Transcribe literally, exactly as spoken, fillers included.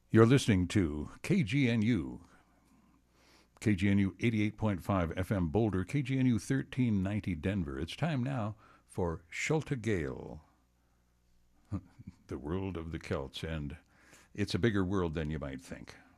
You're listening to K G N U, K G N U eighty-eight point five F M Boulder, K G N U thirteen ninety Denver. It's time now for Schulte Gale, the world of the Celts, and it's a bigger world than you might think.